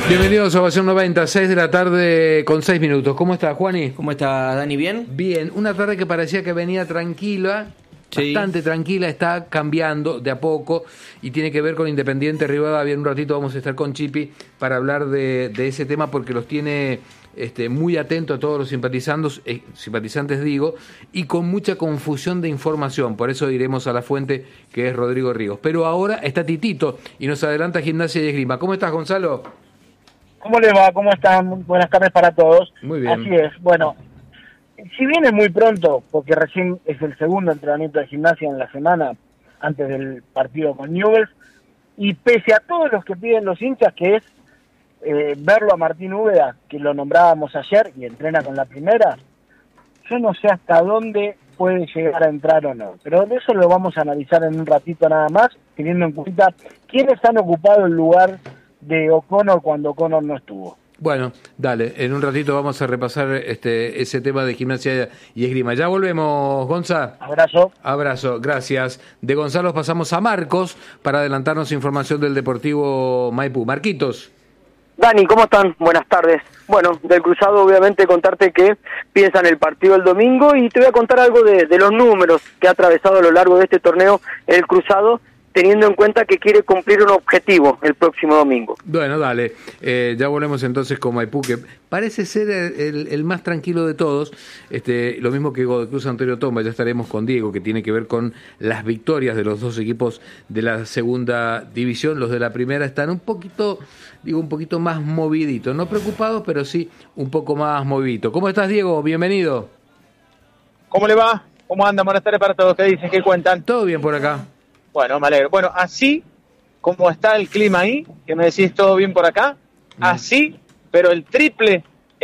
Bienvenidos a Ovación 90, 6 de la tarde con 6 minutos. ¿Cómo está, Juani? ¿Cómo está, Dani? ¿Bien? Bien, una tarde que parecía que venía tranquila, sí, bastante tranquila, está cambiando de a poco y tiene que ver con Independiente Rivadavia. En un ratito vamos a estar con Chipi para hablar de ese tema porque los tiene muy atentos a todos los simpatizantes digo, y con mucha confusión de información. Por eso iremos a la fuente, que es Rodrigo Ríos. Pero ahora está Titito y nos adelanta Gimnasia y Esgrima. ¿Cómo estás, Gonzalo? ¿Cómo le va? ¿Cómo están? Buenas tardes para todos. Muy bien. Así es. Bueno, si bien es muy pronto, porque recién es el segundo entrenamiento de Gimnasia en la semana, antes del partido con Newell's, y pese a todos los que piden los hinchas, que es verlo a Martín Úbeda, que lo nombrábamos ayer y entrena con la primera, yo no sé hasta dónde puede llegar a entrar o no. Pero de eso lo vamos a analizar en un ratito nada más, teniendo en cuenta quiénes han ocupado el lugar de O'Connor cuando O'Connor no estuvo. Bueno, dale, en un ratito vamos a repasar ese tema de Gimnasia y Esgrima. Ya volvemos, Gonza. Abrazo. Abrazo, gracias. De Gonzalo pasamos a Marcos para adelantarnos información del Deportivo Maipú. Marquitos. Dani, ¿cómo están? Buenas tardes. Bueno, del Cruzado obviamente contarte que piensan el partido el domingo y te voy a contar algo de los números que ha atravesado a lo largo de este torneo el Cruzado, teniendo en cuenta que quiere cumplir un objetivo el próximo domingo. Bueno, dale. Ya volvemos entonces con Maipú, que parece ser el más tranquilo de todos. Lo mismo que Godoy Cruz Antonio Tomba. Ya estaremos con Diego, que tiene que ver con las victorias de los dos equipos de la segunda división. Los de la primera están un poquito más moviditos. No preocupados, pero sí un poco más moviditos. ¿Cómo estás, Diego? Bienvenido. ¿Cómo le va? ¿Cómo andan? Buenas tardes para todos. ¿Qué dicen? ¿Qué cuentan? Todo bien por acá. Bueno, me alegro. Bueno, así como está el clima ahí, que me decís todo bien por acá, así, pero el triple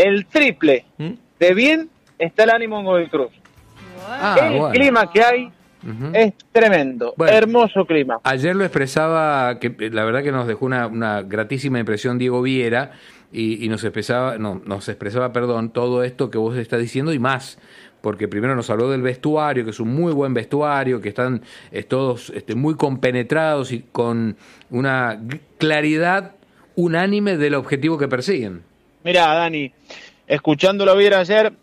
de bien está el ánimo en Godoy Cruz. El clima que hay es tremendo, bueno, hermoso clima. Ayer lo expresaba, que la verdad que nos dejó una gratísima impresión Diego Viera, y nos expresaba todo esto que vos estás diciendo y más. Porque primero nos habló del vestuario, que es un muy buen vestuario, que están todos muy compenetrados y con una claridad unánime del objetivo que persiguen. Mirá, Dani, escuchándolo bien ayer,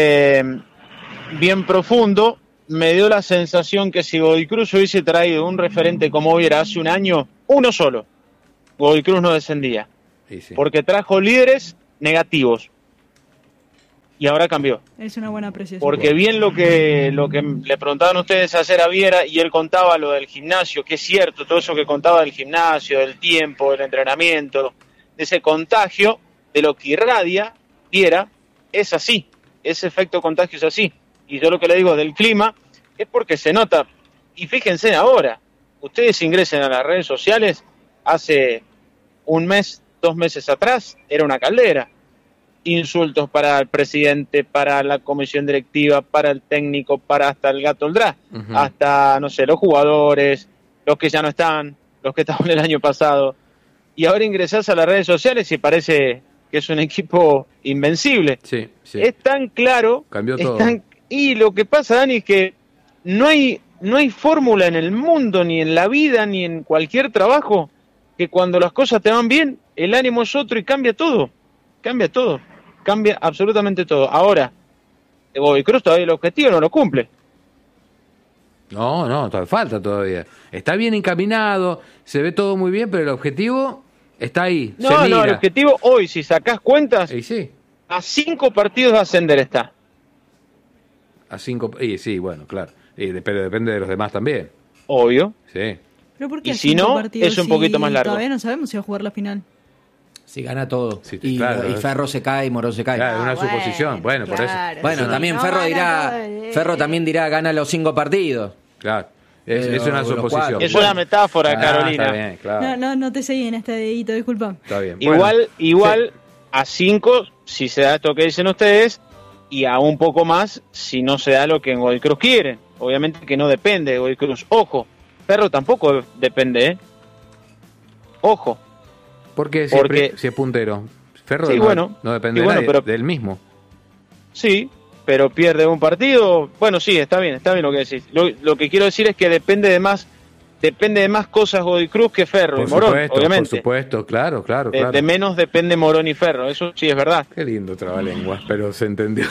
bien profundo, me dio la sensación que si Godoy Cruz hubiese traído un referente como Viera hace un año, uno solo, Godoy Cruz no descendía. Sí. Porque trajo líderes negativos. Y ahora cambió. Es una buena apreciación. Porque bien lo que le preguntaban ustedes ayer a Viera, y él contaba lo del gimnasio, que es cierto, todo eso que contaba del gimnasio, del tiempo, del entrenamiento, de ese contagio, de lo que irradia Viera, es así. Ese efecto contagio es así. Y yo lo que le digo del clima es porque se nota. Y fíjense ahora, ustedes ingresen a las redes sociales, hace un mes, 2 meses atrás, era una caldera. Insultos para el presidente, para la comisión directiva, para el técnico, para hasta el Gato Oldrá, hasta, no sé, los jugadores, los que ya no están, los que estaban el año pasado. Y ahora ingresás a las redes sociales y parece que es un equipo invencible. Sí. Es tan claro. Cambió todo. Y lo que pasa, Dani, es que no hay fórmula en el mundo, ni en la vida, ni en cualquier trabajo, que cuando las cosas te van bien, el ánimo es otro y cambia todo. Cambia absolutamente todo. Ahora, Godoy Cruz todavía el objetivo no lo cumple. No, falta todavía. Está bien encaminado, se ve todo muy bien, pero el objetivo está ahí. No, el objetivo hoy, si sacás cuentas, sí. A 5 partidos de ascender está. A 5, sí, bueno, claro. Pero depende de los demás también. Obvio. Sí. ¿Pero por qué y si no, es un poquito más largo. Todavía no sabemos si va a jugar la final. Si gana todo. Sí, y Ferro se cae y Morón se cae. Claro, es una suposición. Bueno, claro, por eso. Bueno, también Ferro también dirá gana los 5 partidos. Claro. Es una suposición. Es una metáfora, Carolina. Está bien, claro. No te seguí en este dedito, disculpa. Está bien. Igual sí. A 5, si se da esto que dicen ustedes, y a un poco más si no se da lo que en Godoy Cruz quieren. Obviamente que no depende de Godoy Cruz. Ojo, Ferro tampoco depende, Ojo. ¿Por qué si es puntero? Ferro sí, no depende de nadie, del mismo. Sí, pero pierde un partido. Bueno, sí, está bien lo que decís. Lo que quiero decir es que depende de más depende de más cosas Godoy Cruz que Ferro y Morón, obviamente. Por supuesto, claro. De menos depende Morón y Ferro, eso sí es verdad. Qué lindo trabalenguas, pero se entendió.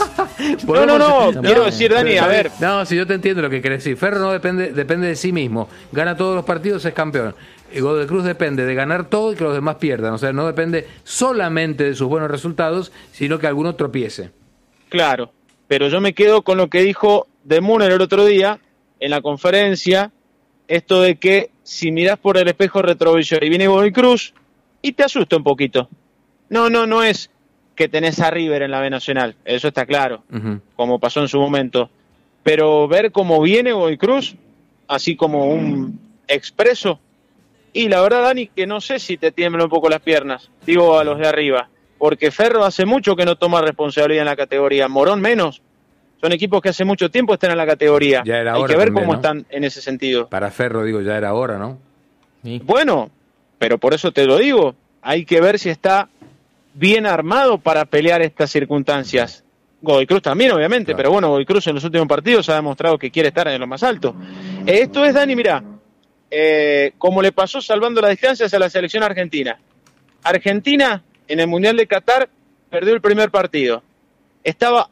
No, quiero decir, Dani, a ver. No, si yo te entiendo lo que querés decir. Ferro no depende de sí mismo. Gana todos los partidos, es campeón. Y Godoy Cruz depende de ganar todo y que los demás pierdan. O sea, no depende solamente de sus buenos resultados, sino que alguno tropiece. Claro, pero yo me quedo con lo que dijo De Müller el otro día en la conferencia, esto de que si mirás por el espejo retrovisor y viene Godoy Cruz, y te asusta un poquito. No es que tenés a River en la B Nacional, eso está claro, como pasó en su momento. Pero ver cómo viene Godoy Cruz, así como un expreso, y la verdad, Dani, que no sé si te tiemblan un poco las piernas, digo a los de arriba, porque Ferro hace mucho que no toma responsabilidad en la categoría, Morón menos. Son equipos que hace mucho tiempo están en la categoría. Ya era Hay hora que ver también, cómo ¿no? están en ese sentido. Para Ferro, digo, ya era hora, ¿no? Sí. Bueno, pero por eso te lo digo. Hay que ver si está bien armado para pelear estas circunstancias. Godoy Cruz también, obviamente, Claro. pero bueno, Godoy Cruz en los últimos partidos ha demostrado que quiere estar en lo más alto. Esto es, Dani, mirá, como le pasó salvando las distancias a la selección argentina. Argentina, en el Mundial de Qatar, perdió el primer partido. Estaba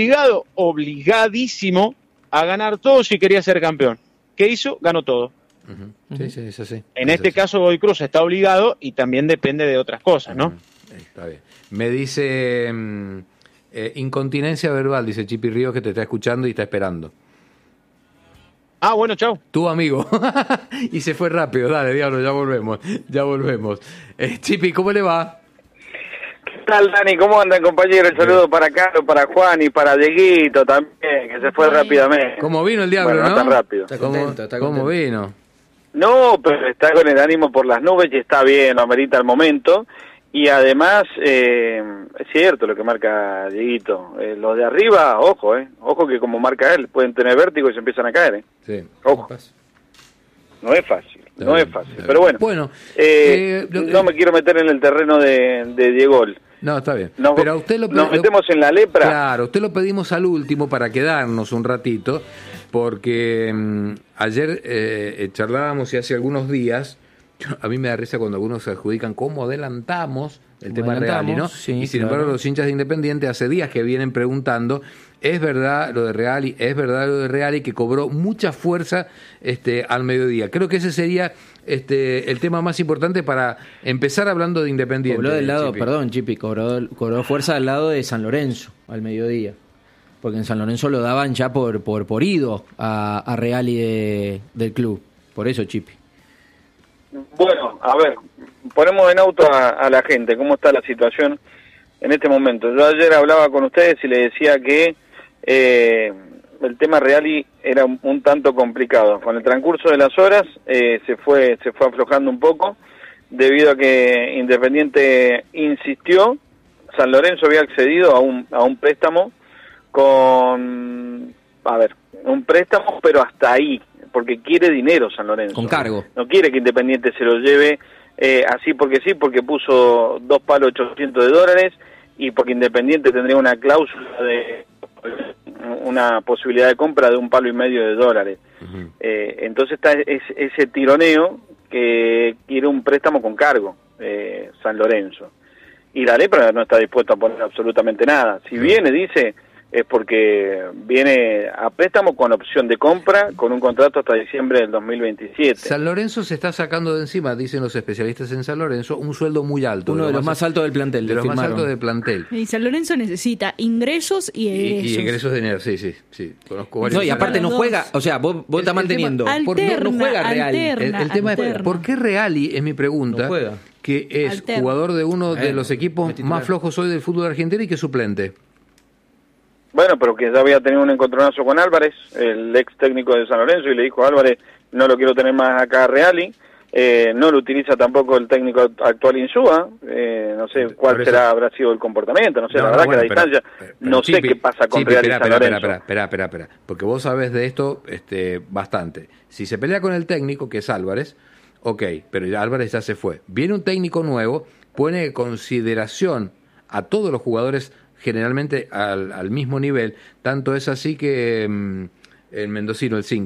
obligadísimo a ganar todo si quería ser campeón. ¿Qué hizo? Ganó todo. Sí, es así. En este caso, Godoy Cruz está obligado y también depende de otras cosas, ¿no? Está bien. Me dice incontinencia verbal, dice Chipi Ríos, que te está escuchando y está esperando. Ah, bueno, chau. Tu amigo. Y se fue rápido. Dale, diablo, ya volvemos. Chipi, ¿cómo le va? ¿Qué tal, Dani? ¿Cómo andan, compañeros? El saludo para Carlos, para Juan y para Dieguito también, que se fue rápidamente. ¿Cómo vino el diablo, Bueno, no? no tan rápido. Está contento, está ¿Cómo contento. vino? No, pero está con el ánimo por las nubes y está bien, lo amerita el momento. Y además, es cierto lo que marca Dieguito. Los de arriba, ojo, ojo que como marca él, pueden tener vértigo y se empiezan a caer, Sí. Ojo. No es fácil, no es fácil. Pero bueno, Bueno, no me quiero meter en el terreno de Diego. no, está bien. Nos, Pero a usted nos metemos en la lepra. Claro, usted lo pedimos al último para quedarnos un ratito, porque ayer charlábamos y hace algunos días, a mí me da risa cuando algunos se adjudican cómo adelantamos el tema Reali, ¿no? Sí, y sin claro. embargo los hinchas de Independiente hace días que vienen preguntando, ¿es verdad lo de Reali que cobró mucha fuerza al mediodía? Creo que ese sería el tema más importante para empezar hablando de Independiente. Cobró del lado, Chipi. perdón, Chipi, cobró fuerza del lado de San Lorenzo al mediodía. Porque en San Lorenzo lo daban ya por ido a Reali del club. Por eso, Chipi. Bueno, a ver, ponemos en auto a la gente, cómo está la situación en este momento. Yo ayer hablaba con ustedes y les decía que el tema Reali era un tanto complicado. Con el transcurso de las horas se fue aflojando un poco, debido a que Independiente insistió. San Lorenzo había accedido a un préstamo con, un préstamo, pero hasta ahí, porque quiere dinero San Lorenzo. Con cargo. No quiere que Independiente se lo lleve así porque sí, porque puso $2.800.000 y porque Independiente tendría una cláusula de una posibilidad de compra de $1.5 million. Entonces está ese tironeo que quiere un préstamo con cargo, San Lorenzo. Y la lepra no está dispuesta a poner absolutamente nada. Si viene, dice, es porque viene a préstamo con opción de compra, con un contrato hasta diciembre del 2027. San Lorenzo se está sacando de encima, dicen los especialistas en San Lorenzo, un sueldo muy alto. Uno de los más altos del plantel. De le los más firmaron. altos del plantel. Y San Lorenzo necesita ingresos y egresos. Y ingresos de dinero, sí. Conozco varios. No, y aparte no Los juega, dos. o sea, vos estás manteniendo. Alterna, no juega Reali. El tema es, alterna. ¿por qué Reali, es mi pregunta, No juega. que es Alterna. jugador de uno de Bueno, los equipos es titular. más flojos hoy del fútbol argentino y que es suplente? Bueno, pero que ya había tenido un encontronazo con Álvarez, el ex técnico de San Lorenzo, y le dijo a Álvarez, no lo quiero tener más acá a Reali. No lo utiliza tampoco el técnico actual Insúa, no sé cuál Por eso- habrá sido el comportamiento, no sé, la verdad que a la distancia no sé Chipi, qué pasa con Chipi, Real y San Lorenzo. Espera, porque vos sabés de esto bastante. Si se pelea con el técnico, que es Álvarez, ok, pero ya Álvarez ya se fue. Viene un técnico nuevo, pone en consideración a todos los jugadores generalmente al mismo nivel, tanto es así que el mendocino, el 5,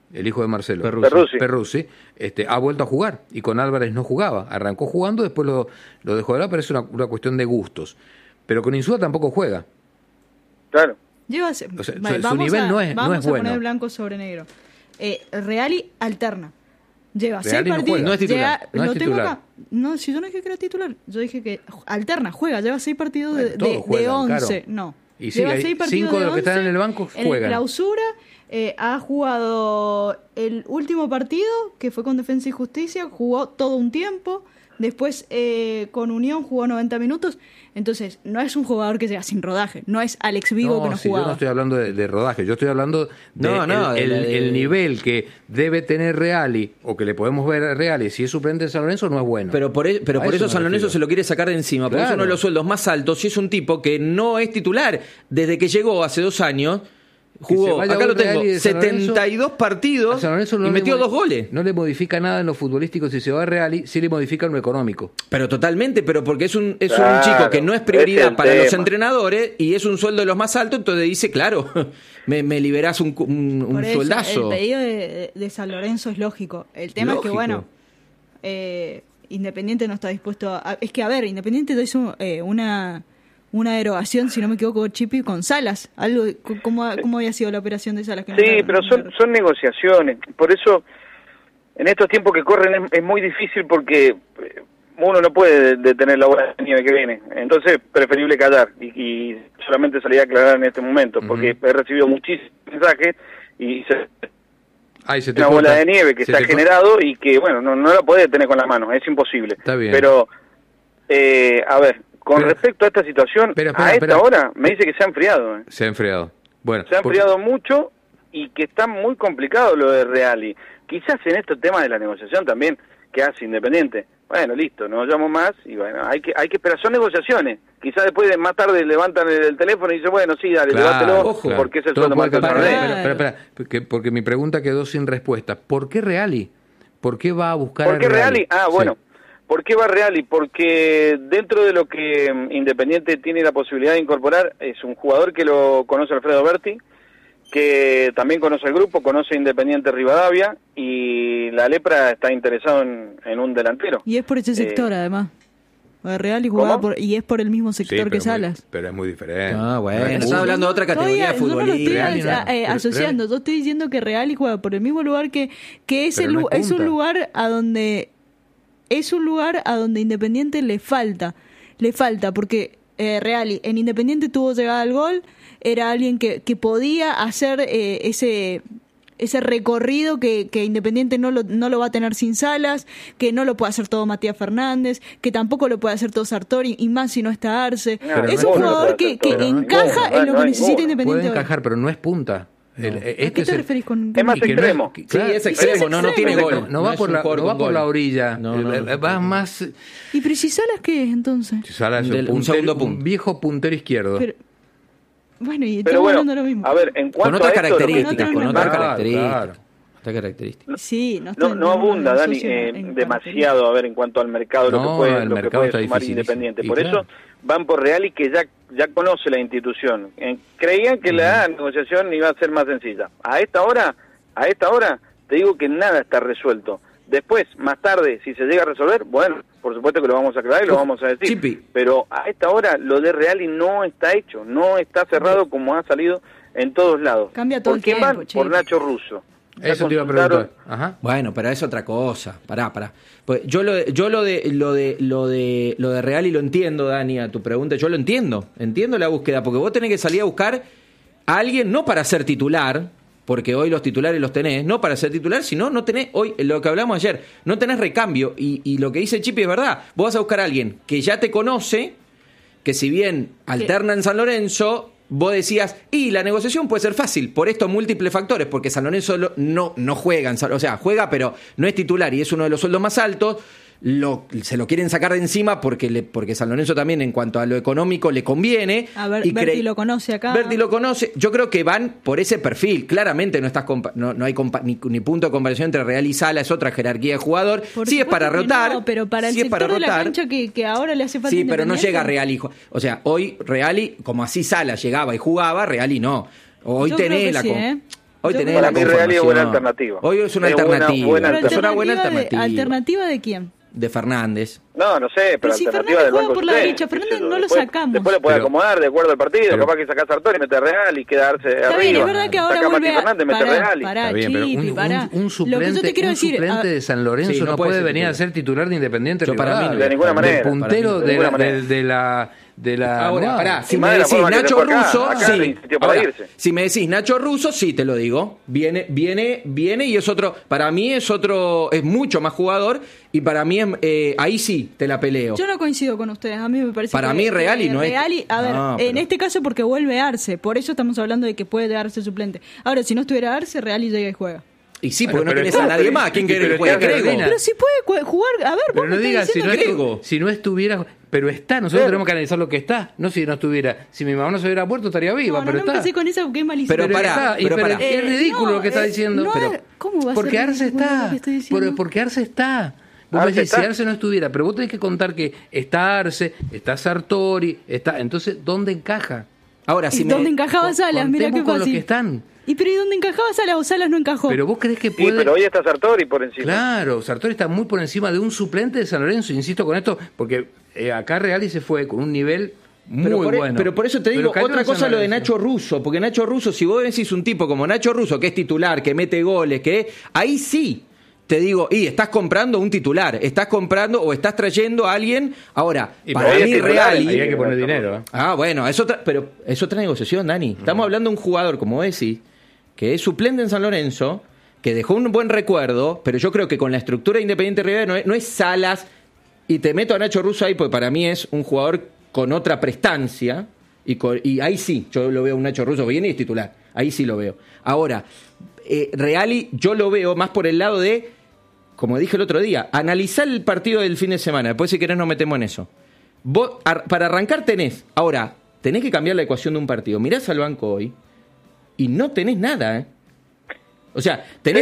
el hijo de Marcelo. Perruzzi. Ha vuelto a jugar y con Álvarez no jugaba. Arrancó jugando, después lo dejó de lado, pero es una cuestión de gustos. Pero con Insúa tampoco juega. Claro. Su nivel no es vamos a bueno. poner blanco sobre negro. Reali alterna. Lleva Reali 6 partidos. No es titular. No es titular. No, si yo no dije que era titular. Yo dije que alterna, juega. Lleva 6 partidos de 11. Claro. No. Y sí, hay 5 de los que están en el banco juegan. En clausura ha jugado el último partido, que fue con Defensa y Justicia, jugó todo un tiempo. Después con Unión jugó 90 minutos. Entonces, no es un jugador que llega sin rodaje. No es Alex Vigo que no jugaba. Yo no estoy hablando de rodaje. Yo estoy hablando de el nivel que debe tener Reali, o que le podemos ver a Reali, si es suplente de San Lorenzo, no es bueno. Pero por eso San Lorenzo se lo quiere sacar de encima. Porque es uno de los sueldos más altos. Y es un tipo que no es titular. Desde que llegó hace 2 años... Jugó, acá lo tengo, 72 partidos y metió 2 goles. No le modifica nada en lo futbolístico si se va a Reali, sí le modifica en lo económico. Pero totalmente, pero porque es un chico que no es prioridad para los entrenadores y es un sueldo de los más altos, entonces dice, claro, me liberás un sueldazo. El pedido de San Lorenzo es lógico. El tema es que, bueno, Independiente no está dispuesto a... Es que, a ver, Independiente hizo una derogación, si no me equivoco, Chipi, con Salas. Algo ¿cómo había sido la operación de Salas? Pero son negociaciones. Por eso, en estos tiempos que corren es muy difícil porque uno no puede detener la bola de nieve que viene. Entonces, es preferible callar y solamente salir a aclarar en este momento, porque he recibido muchísimos mensajes y una bola de nieve que se ha generado y que, bueno, no la podés tener con la mano, es imposible. Está bien. Pero, a ver... Con respecto a esta situación, a esta hora me dice que se ha enfriado. Se ha enfriado. Bueno, se ha enfriado mucho y que está muy complicado lo de Reali. Quizás en este tema de la negociación también, que hace Independiente. Bueno, listo, no llamo más y bueno, hay que esperar. Son negociaciones. Quizás después más tarde levantan el teléfono y dicen, bueno, sí, dale, levátelo, porque es el sueldo más alto. Espera, porque mi pregunta quedó sin respuesta. ¿Por qué Reali? ¿Por qué va a buscar ¿Por qué Reali? Bueno. Sí. ¿Por qué va Reali? Porque dentro de lo que Independiente tiene la posibilidad de incorporar, es un jugador que lo conoce Alfredo Berti, que también conoce el grupo, conoce Independiente Rivadavia, y la Lepra está interesado en un delantero. Y es por ese sector, además. Reali jugaba y es por el mismo sector que Salas. Pero es muy diferente. Bueno, estás hablando de otra categoría de futbolista. Yo no lo estoy asociando. Yo estoy diciendo que Reali juega por el mismo lugar que es un lugar a donde... Es un lugar a donde Independiente le falta, porque Reali en Independiente tuvo llegada al gol, era alguien que podía hacer ese recorrido que Independiente no lo va a tener sin Salas, que no lo puede hacer todo Matías Fernández, que tampoco lo puede hacer todo Sartori, y más si no está Arce. Es un jugador que encaja en lo que necesita Independiente. Puede encajar, pero no es punta. ¿A qué te referís con es más extremo? Sí, es extremo, no tiene gol. No va por la orilla, va más... ¿Y pero si Salas qué es entonces? Salas es un segundo punto. Un viejo puntero izquierdo. Bueno, y estamos hablando de lo mismo. A ver, en cuanto con otras a esto, características. Sí, no abunda, Dani, demasiado, a ver, en cuanto al mercado, lo que puede sumar Independiente. Por eso van por Reali, que ya conoce la institución. Creían que la negociación iba a ser más sencilla. A esta hora, te digo que nada está resuelto. Después, más tarde, si se llega a resolver, bueno, por supuesto que lo vamos a aclarar y lo vamos a decir. Chipi. Pero a esta hora lo de Reali no está hecho, no está cerrado como ha salido en todos lados. Cambia todo el tiempo, van Chipi. por Nacho Russo. Eso te iba a preguntar. Ajá. Bueno, pero es otra cosa. Pará. Pues yo lo de Reali lo entiendo, Dani, a tu pregunta. Yo lo entiendo la búsqueda, porque vos tenés que salir a buscar a alguien no para ser titular, porque hoy los titulares los tenés, no para ser titular, sino no tenés, hoy, lo que hablamos ayer, no tenés recambio, y lo que dice Chipi es verdad. Vos vas a buscar a alguien que ya te conoce, que si bien alterna en San Lorenzo, vos decías, y la negociación puede ser fácil por estos múltiples factores, porque San Lorenzo no juega, o sea, juega pero no es titular y es uno de los sueldos más altos. Se lo quieren sacar de encima porque San Lorenzo también en cuanto a lo económico le conviene. A ver, Berti lo conoce acá. Berti lo conoce. Yo creo que van por ese perfil. Claramente no hay ni punto de comparación entre Real y Sala, es otra jerarquía de jugador. Sí es para rotar. No, pero para el sector de la cancha que ahora le hace falta. Sí, pero no llega Reali. O sea, hoy Reali, como así Sala llegaba y jugaba, Reali no. Hoy yo tenés creo que Hoy tenés para la mí Real es buena conformación. alternativa. Hoy es una Es alternativa. buena Es una buena alternativa. ¿Alternativa de quién? De Fernández. No sé, pero si alternativa Fernández del juega banco por la usted. derecha, Fernández no lo Después- sacamos. Después lo puede Pero- acomodar de acuerdo al partido, pero- capaz que saca Sartori y mete Real y quedarse Está arriba. bien, es verdad que ahora Saca vuelve Mati Fernández, mete Real. Pará, Está bien, pero Chipi, pará. un Lo que yo suplente, te quiero un decir, suplente de San Lorenzo Sí, no puede ser venir a titular. ser titular de Independiente Yo para mí Rivadavia. no. De ninguna manera. Del puntero Para mí, de ninguna la... manera. de la Ahora, no. pará, si Más me de la decís forma que Nacho se fue acá, Russo, acá le sí. insistió para Ahora, irse. si me decís Nacho Russo, sí te lo digo. Viene y es otro, para mí es mucho más jugador y para mí ahí sí te la peleo. Yo no coincido con ustedes, a mí me parece Para que mí Reali no es- Reali, a ver, No, en pero- este caso porque vuelve Arce, por eso estamos hablando de que puede Arce suplente. Ahora, si no estuviera Arce, Reali llega y juega. Y sí, Bueno, porque no pero tenés está- a nadie más. ¿Quién pero quiere que está juegue? Carolina. Grego. Pero si puede jugar, a ver, vos Pero me no estás digas si diciendo que... no estuviera, pero está, nosotros tenemos que analizar lo que está, no si no estuviera. Si mi mamá no se hubiera muerto estaría viva, No, pero no está. empecé con esa porque es malísimo. Pero pará, está, pero pará. es ridículo no, lo que está diciendo. no Pero- es- ¿cómo va a porque ser Arce ridículo lo está, que estoy diciendo? porque Arce está. Vos me Arce decís, si está. Arce no estuviera, pero vos tenés que contar que está Arce, está Sartori, está, entonces, ¿dónde encaja? Ahora, si ¿Y me... dónde encajaba Salas? Mira qué Contemos con los fácil. que están. ¿Y pero ¿y dónde encajaba Salas o Salas no encajó? Pero vos crees que Sí, puede... pero hoy está Sartori por encima. Claro, Sartori está muy por encima de un suplente de San Lorenzo, insisto con esto, porque acá Reali se fue con un nivel muy bueno. Pero por eso te digo, Pero cayó otra en San cosa lo de Lorenzo. Nacho Russo, porque Nacho Russo, si vos decís un tipo como Nacho Russo, que es titular, que mete goles, ahí sí te digo, estás comprando un titular, estás comprando o estás trayendo a alguien. Ahora, Y para pero mí ahí es titular, Reali... Ahí hay que poner dinero, ¿eh? Ah, bueno, pero es otra negociación, Dani. Estamos hablando de un jugador, como vos decís, que es suplente en San Lorenzo, que dejó un buen recuerdo, pero yo creo que con la estructura de Independiente Rivadavia no es Salas, y te meto a Nacho Russo ahí, porque para mí es un jugador con otra prestancia, y ahí sí, yo lo veo un Nacho Russo bien y es titular, ahí sí lo veo. Ahora, Reali yo lo veo más por el lado de, como dije el otro día, analizar el partido del fin de semana, después si querés nos metemos en eso. Vos, para arrancar tenés que cambiar la ecuación de un partido. Mirás al banco hoy y no tenés nada, ¿eh? O sea, tenés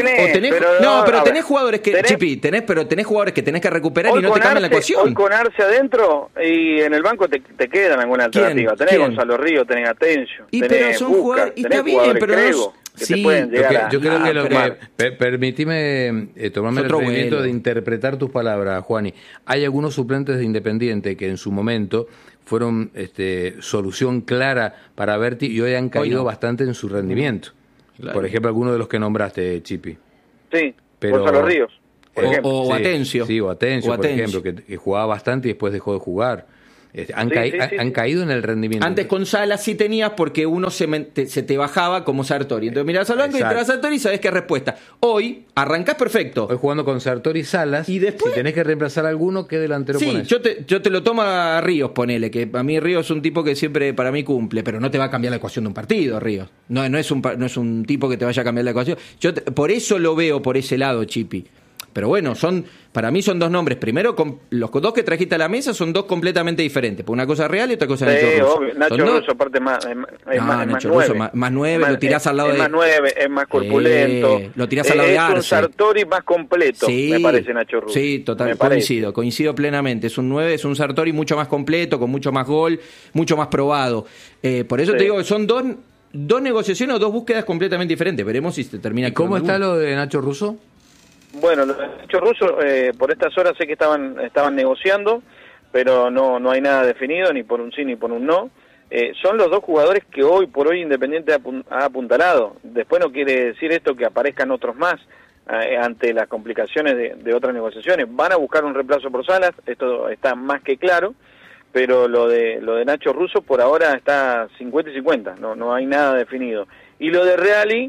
jugadores que, Chipi, tenés jugadores que tenés que recuperar y no te cambian la ecuación. Hoy con Arce adentro y en el banco te quedan alguna alternativa. Tenés ¿Quién? Gonzalo Río, tenés Atencio, Y tenés pero son Busca, jugadores, y tenés está bien, jugadores pero no Grego, que sí, te pueden llegar a... Yo creo que lo tomar. que... Permitime tomarme el Otro atrevimiento vuelo. de interpretar tus palabras, Juani. Hay algunos suplentes de Independiente que en su momento fueron solución clara para Berti y hoy han caído no. bastante en su rendimiento. Claro. Por ejemplo, algunos de los que nombraste, Chipi. Sí, Pero- Gonzalo Ríos, por ejemplo. O Atencio. Sí, o Atencio, O por Atencio. ejemplo, que jugaba bastante y después dejó de jugar. Han Sí. caído en el rendimiento. Antes con Salas sí tenías porque uno se te bajaba como Sartori. Entonces mirás al banco y Exacto. entras a Sartori y sabés qué respuesta. Hoy arrancás perfecto. Hoy jugando con Sartori y Salas, ¿Y después? si tenés que reemplazar a alguno, ¿qué delantero Sí, ponés? yo te lo tomo a Ríos, ponele, que a mí Ríos es un tipo que siempre para mí cumple, pero no te va a cambiar la ecuación de un partido, Ríos. No es un tipo que te vaya a cambiar la ecuación. Por eso lo veo por ese lado, Chipi. Pero bueno, para mí son dos nombres. Primero, los dos que trajiste a la mesa son dos completamente diferentes. Pues una cosa es Real y otra cosa es Sí, Nacho Russo. obvio. Nacho Son dos- Russo aparte es más Nacho nueve. Russo más nueve, lo tirás al lado es de... más nueve, es más corpulento. Lo tirás al lado de Es un Arce. Sartori más completo, me parece Nacho Russo. Sí, total, Me parece. coincido plenamente. Es un 9, es un Sartori mucho más completo, con mucho más gol, mucho más probado. Por eso Sí. te digo que son dos negociaciones o dos búsquedas completamente diferentes. Veremos si se termina... ¿Y cómo quedando está uno. lo de Nacho Russo? Bueno, lo de Nacho Russo, por estas horas sé que estaban negociando, pero no hay nada definido, ni por un sí ni por un no. Son los dos jugadores que hoy por hoy Independiente ha apuntalado. Después no quiere decir esto que aparezcan otros más ante las complicaciones de otras negociaciones. Van a buscar un reemplazo por Salas, esto está más que claro, pero lo de Nacho Russo por ahora está 50 y 50, no hay nada definido. Y lo de Reali,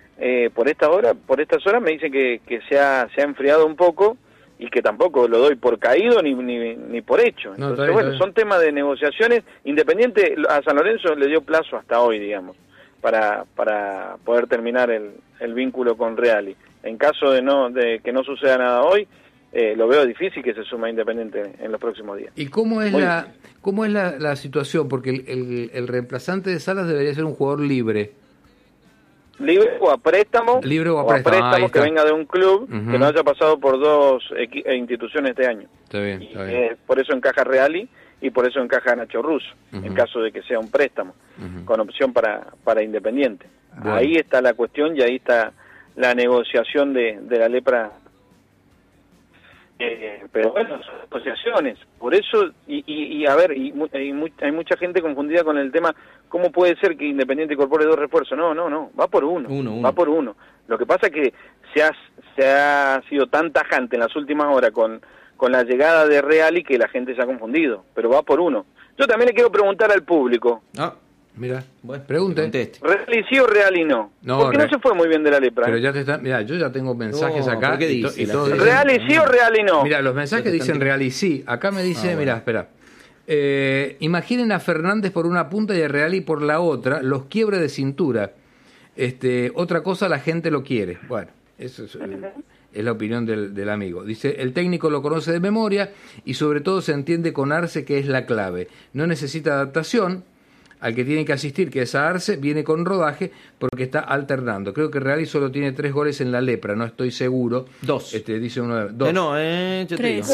por estas horas me dicen que se ha enfriado un poco y que tampoco lo doy por caído ni por hecho. No, Entonces, está bien, bueno, está bien. son temas de negociaciones. Independiente a San Lorenzo le dio plazo hasta hoy, digamos, para poder terminar el vínculo con Reali. En caso de que no suceda nada hoy, lo veo difícil que se suma Independiente en los próximos días. ¿Y cómo es Muy la situación? Porque el reemplazante de Salas debería ser un jugador libre. Libre o a préstamo, Libre o a préstamo, ahí que está. venga de un club Ujú. que no haya pasado por dos instituciones este año. Está bien, Y, está bien. por eso encaja Reali y por eso encaja Nacho Russo, Ujú. en caso de que sea un préstamo, Ujú. con opción para Independiente. Bueno. Ahí está la cuestión y ahí está la negociación de la lepra. Pero bueno, son negociaciones. Por eso, hay mucha gente confundida con el tema, ¿cómo puede ser que Independiente incorpore 2 refuerzos? No, va por uno. Va por uno. Lo que pasa es que se ha sido tan tajante en las últimas horas con la llegada de Reali que la gente se ha confundido, pero va por uno. Yo también le quiero preguntar al público. Mira, pregunte. ¿Reali sí o Reali no? Porque no se fue muy bien de la lepra. Pero ya te está, mira, yo ya tengo mensajes acá. ¿Qué dice? Y todo ¿Reali sí o Reali no? Mira, los mensajes dicen Reali sí. Acá me dice, mira, espera. Imaginen a Fernández por una punta y a Reali por la otra, los quiebres de cintura. Otra cosa, la gente lo quiere. Bueno, eso es la opinión del amigo. Dice, el técnico lo conoce de memoria y sobre todo se entiende con Arce, que es la clave. No necesita adaptación. Al que tiene que asistir, que es a Arce, viene con rodaje porque está alternando. Creo que Reali solo tiene 3 goles en la lepra, no estoy seguro. 2. Dice uno. 2. Yo te digo.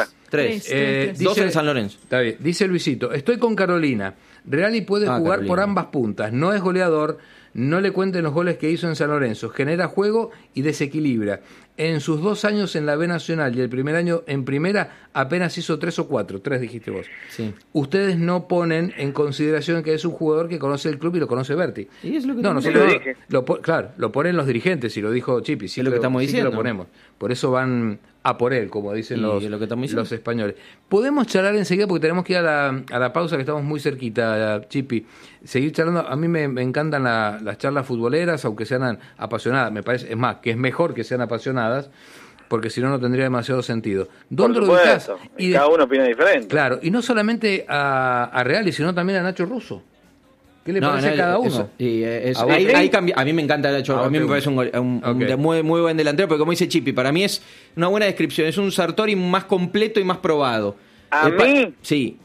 3. 2 en San Lorenzo. Está bien. Dice Luisito, estoy con Carolina. Reali puede jugar Carolina por ambas puntas. No es goleador. No le cuenten los goles que hizo en San Lorenzo. Genera juego y desequilibra. En sus 2 años en la B Nacional y el primer año en primera apenas hizo 3 o 4. 3 dijiste vos. Sí. Ustedes no ponen en consideración que es un jugador que conoce el club y lo conoce Berti. ¿Y es lo que no se lo dije. Claro, lo ponen los dirigentes y lo dijo Chipi. Sí, es lo que estamos diciendo. Lo ponemos. Por eso van a por él, como dicen los españoles. Podemos charlar enseguida porque tenemos que ir a la pausa, que estamos muy cerquita, Chipi. Seguir charlando. A mí me encantan las charlas futboleras, aunque sean apasionadas. Me parece, es más, que es mejor que sean apasionadas, porque si no tendría demasiado sentido. ¿Dónde lo ubicás? Y cada uno opina diferente. Claro, y no solamente a Reali, sino también a Nacho Russo. ¿Qué le parece a cada uno? Ahí cambia. A mí me encanta Nacho. A mí me parece un muy, muy buen delantero, porque como dice Chipi, para mí es una buena descripción. Es un Sartori más completo y más probado. ¿A mí? Sí.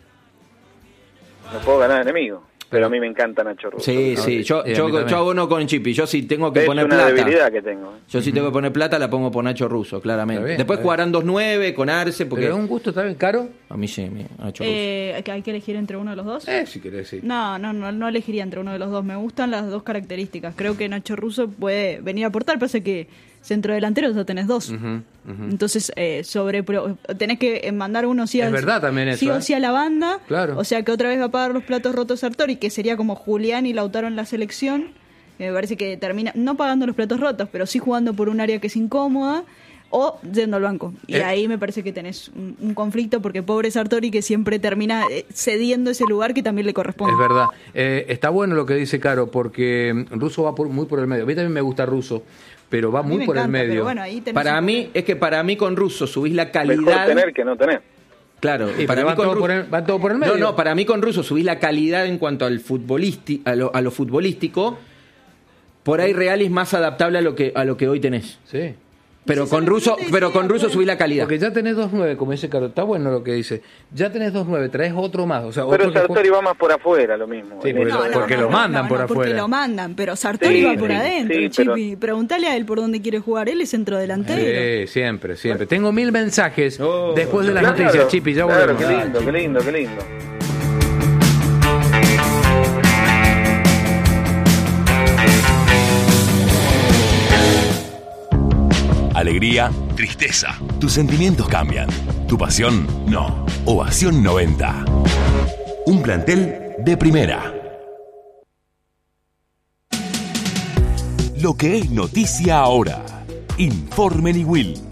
No puedo ganar enemigo. Pero a mí me encanta Nacho Russo. Sí. Yo abono con Chipi. Yo sí tengo que poner plata. Es una debilidad que tengo. Yo sí tengo que poner plata, la pongo por Nacho Russo, claramente. Después jugarán 2-9 con Arce. Porque... ¿Pero es un gusto también caro? A mí sí, Nacho Russo. ¿Hay que elegir entre uno de los dos? Si querés, sí. No elegiría entre uno de los dos. Me gustan las dos características. Creo que Nacho Russo puede venir a aportar. Pasa que centrodelantero ya tenés 2. Entonces, tenés que mandar uno sí o sí a la banda. Claro. O sea que otra vez va a pagar los platos rotos Sartori, que sería como Julián y Lautaro en la selección. Me parece que termina, no pagando los platos rotos, pero sí jugando por un área que es incómoda o yendo al banco. Y ahí me parece que tenés un conflicto, porque pobre Sartori, que siempre termina cediendo ese lugar que también le corresponde. Es verdad. Está bueno lo que dice Caro, porque Russo va muy por el medio. A mí también me gusta Russo, pero va muy por el medio. Bueno, para mí con Russo subís la calidad. Mejor tener que no tener. Claro, para mí van todo por el medio. No, para mí con Russo subís la calidad en cuanto al a lo futbolístico. Por ahí Reali es más adaptable a lo que hoy tenés. Sí. Pero con Russo subí la calidad. Porque ya tenés 2-9, como dice Carlos. Está bueno lo que dice. Ya tenés 2-9, traes otro más. O sea, pero Sartori va más por afuera, lo mismo. Sí, porque lo mandan por afuera. Porque lo mandan, pero Sartori va por adentro. Chipi, preguntale a él por dónde quiere jugar. Él es centrodelantero. Sí, siempre. Tengo 1000 mensajes después de las noticias, Chipi. Ya volvemos. Qué lindo. Alegría, tristeza. Tus sentimientos cambian. Tu pasión, no. Ovación 90. Un plantel de primera. Lo que es noticia ahora. Informe Niwil.